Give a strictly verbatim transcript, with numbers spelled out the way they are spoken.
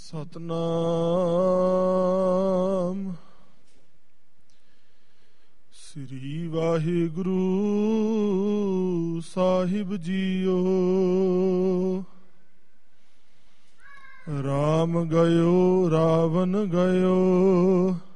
ਸਤਨਾਮ ਸ੍ਰੀ ਵਾਹਿਗੁਰੂ ਸਾਹਿਬ JIO. Ram ਗਇਓ ਰਾਵਨ ਗਇਓ